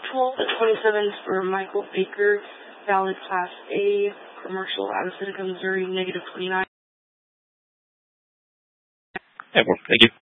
Control. The 27 for Michael Baker, valid Class A, commercial out of Seneca, Missouri, -29. Yeah, well, thank you.